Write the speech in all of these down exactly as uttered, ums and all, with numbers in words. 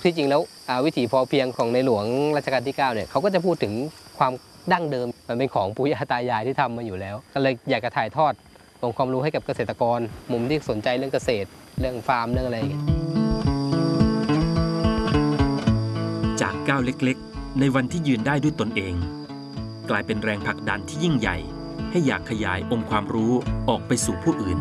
ที่จริงแล้ววิถีพอเพียงของในหลวงรัชกาลที่เก้าเนี่ยเขาก็จะพูดถึงความดั้งเดิมมันเป็นของปู่ย่าตายายที่ทำมาอยู่แล้วก็เลยอยากจะถ่ายทอดองค์ความรู้ให้กับเกษตรกรมุมที่สนใจเรื่องเกษตรเรื่องฟาร์มเรื่องอะไรอย่างเงี้ยจากก้าวเล็กๆในวันที่ยืนได้ด้วยตนเองกลายเป็นแรงผลักดันที่ยิ่งใหญ่ให้อยากขยายองค์ความรู้ออกไปสู่ผู้อื่น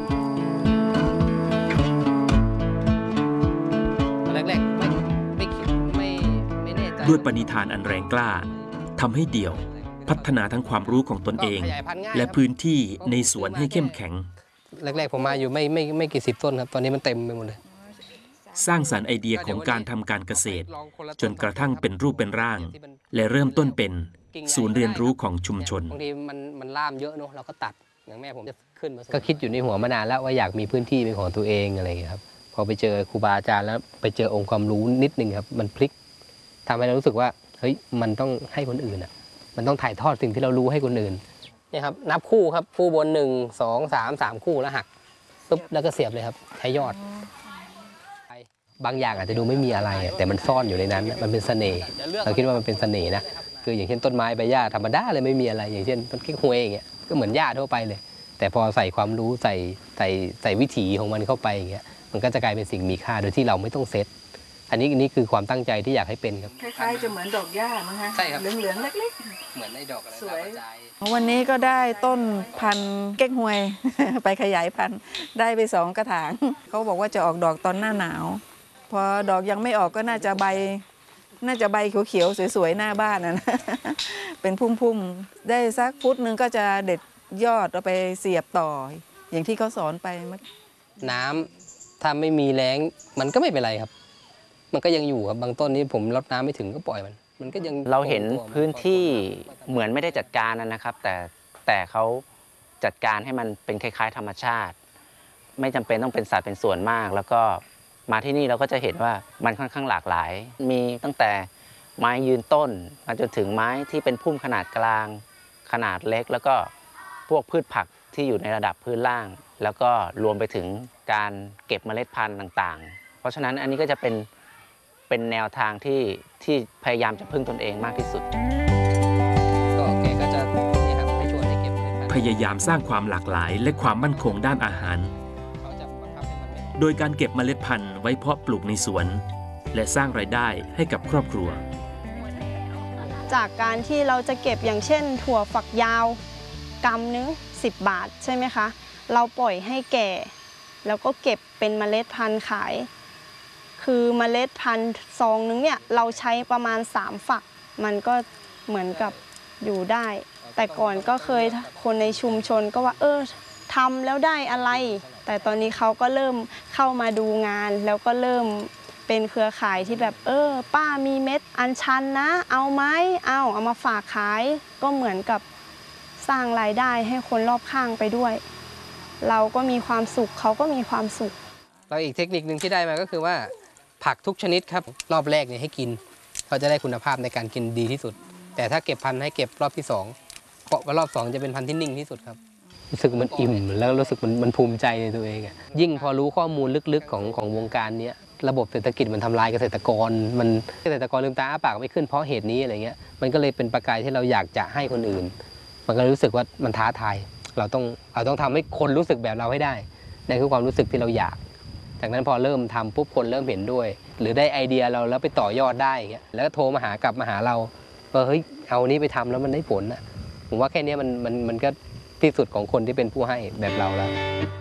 ด้วยปณิธานอันแรงกล้าทำให้เดี่ยวพัฒนาทั้งความรู้ของตนเองและพื้นที่ในสวนให้เข้มแข็งแรกๆผมมาอยู่ไม่ไม่ไม่กี่สิบต้นครับตอนนี้มันเต็มไปหมดเลยสร้างสรรค์ไอเดียของการทำการเกษตรจนกระทั่งเป็นรูปเป็นร่างและเริ่มต้นเป็นศูนย์เรียนรู้ของชุมชนบางทีมันมันล่ามเยอะเนาะเราก็ตัดอย่างแม่ผมจะขึ้นมาก็คิดอยู่ในหัวมานานแล้วว่าอยากมีพื้นที่เป็นของตัวเองอะไรอย่างเงี้ยครับพอไปเจอครูบาอาจารย์แล้วไปเจอองค์ความรู้นิดนึงครับมันพลิกทำให้เรารู้สึกว่าเฮ้ยมันต้องให้คนอื่นอ่ะมันต้องถ่ายทอดสิ่งที่เรารู้ให้คนอื่นเนี่ยครับนับคู่ครับคู่บนหนึ่งสองสามสามคู่แล้วหักปุ๊บแล้วก็เสียบเลยครับใช้ยอดบางอย่างอาจจะดูไม่มีอะไรแต่มันซ่อนอยู่ในนั้นมันเป็นเสน่ห์เราคิดว่ามันเป็นเสน่ห์นะคืออย่างเช่นต้นไม้ใบหญ้าธรรมดาเลยไม่มีอะไรอย่างเช่นต้นเก๊กฮวยอย่างเงี้ยก็เหมือนหญ้าทั่วไปเลยแต่พอใส่ความรู้ใส่ใส่ใส่วิถีของมันเข้าไปอย่างเงี้ยมันก็จะกลายเป็นสิ่งมีค่าโดยที่เราไม่ต้องเซตอันนี้นี่คือความตั้งใจที่อยากให้เป็นครับคล้ายๆจะเหมือนดอกหญ้ามั้งคะใช่ครับเหลืองๆเล็กๆเหมือนในดอกอะไรสวยวันนี้ก็ได้ต้นพันธุ์เก๊กฮวยไปขยายพันธุ์ได้ไปสองกระถางเขาบอกว่าจะออกดอกตอนหน้าหนาวพอดอกยังไม่ออกก็น่าจะใบน่าจะใบเขียวๆสวยๆหน้าบ้านนะเป็นพุ่มๆได้สักฟุตนึงก็จะเด็ดยอดเอาไปเสียบต่ออย่างที่เขาสอนไปน้ำถ้าไม่มีแล้งมันก็ไม่เป็นไรครับมันก็ยังอยู่ครับบางต้นนี้ผมรดน้ำไม่ถึงก็ปล่อยมันมันก็ยังเราเห็นพื้นที่เหมือนไม่ได้จัดการนะครับแต่แต่เขาจัดการให้มันเป็นคล้ายๆธรรมชาติไม่จำเป็นต้องเป็นสัตว์เป็นส่วนมากแล้วก็มาที่นี่เราก็จะเห็นว่ามันค่อนข้างหลากหลายมีตั้งแต่ไม้ยืนต้นมาจนถึงไม้ที่เป็นพุ่มขนาดกลางขนาดเล็กแล้วก็พวกพืชผักที่อยู่ในระดับพื้นล่างแล้วก็รวมไปถึงการเก็บเมล็ดพันธุ์ต่างๆเพราะฉะนั้นอันนี้ก็จะเป็นเป็นแนวทางที่ที่พยายามจะพึ่งตนเองมากที่สุดก็แกก็จะนี่ครับให้ชวนให้เก็บพยายามสร้างความหลากหลายและความมั่นคงด้านอาหารโดยการเก็บเมล็ดพันธุ์ไว้เพาะปลูกในสวนและสร้างรายได้ให้กับครอบครัวจากการที่เราจะเก็บอย่างเช่นถั่วฝักยาวกำนึงสิบบาทใช่ไหมคะเราปล่อยให้แก่แล้วก็เก็บเป็นเมล็ดพันธุ์ขายคือเมล็ดพันธุ์ซองนึงเนี่ยเราใช้ประมาณสามฝักมันก็เหมือนกับอยู่ได้แต่ก่อนก็เคยคนในชุมชนก็ว่าเออทำแล้วได้อะไรแต่ตอนนี้เขาก็เริ่มเข้ามาดูงานแล้วก็เริ่มเป็นเครือข่ายที่แบบเออป้ามีเม็ดอัญชันนะเอาไหมเอาเอามาฝากขายก็เหมือนกับสร้างรายได้ให้คนรอบข้างไปด้วยเราก็มีความสุขเขาก็มีความสุขแล้วอีกเทคนิคหนึ่งที่ได้มาก็คือว่าผักทุกชนิดครับรอบแรกเนี่ยให้กินเขาจะได้คุณภาพในการกินดีที่สุดแต่ถ้าเก็บพันธุ์ให้เก็บรอบที่สองเพราะว่ารอบสองจะเป็นพันธุ์ที่นิ่งที่สุดครับรู้สึกมันอิ่มแล้วรู้สึกมันมันภูมิใจในตัวเองอ่ะยิ่งพอรู้ข้อมูลลึกๆของของวงการนี้ระบบเศรษฐกิจมันทำลายเกษตรกรมันเกษตรกรลืมตาอ้าปากไม่ขึ้นเพราะเหตุนี้อะไรเงี้ยมันก็เลยเป็นประกายที่เราอยากจะให้คนอื่นมันก็รู้สึกว่ามันท้าทายเราต้องเราต้องทำให้คนรู้สึกแบบเราให้ได้นั่นคือความรู้สึกที่เราอยากจากนั้นพอเริ่มทำปุ๊บคนเริ่มเห็นด้วยหรือได้ไอเดียเราแล้วไปต่อยอดได้อย่างเงี้ยแล้วก็โทรมาหากลับมาหาเราว่าเฮ้ยเอานี้ไปทำแล้วมันได้ผลนะผมว่าแค่นี้มันมันมันก็ที่สุดของคนที่เป็นผู้ให้แบบเราแล้ว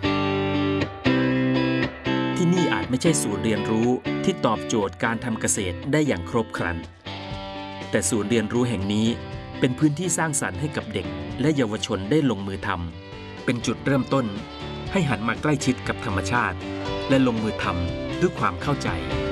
ที่นี่อาจไม่ใช่ศูนย์เรียนรู้ที่ตอบโจทย์การทำเกษตรได้อย่างครบครันแต่ศูนย์เรียนรู้แห่งนี้เป็นพื้นที่สร้างสรรค์ให้กับเด็กและเยาวชนได้ลงมือทำเป็นจุดเริ่มต้นให้หันมาใกล้ชิดกับธรรมชาติและลงมือทำด้วยความเข้าใจ